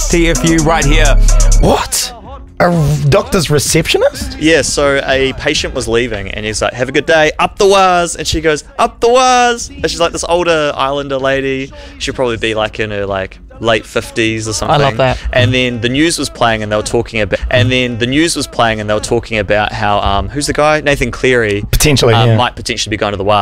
TFU right here. What? A doctor's receptionist? Yeah, so a patient was leaving and he's like, have a good day, up the waz. And she goes, up the waz. And she's like this older islander lady. She'll probably be like in her like late 50s or something. I love that. And then the news was playing and they were talking about how who's the guy? Nathan Cleary Potentially, yeah. might potentially be going to the waz.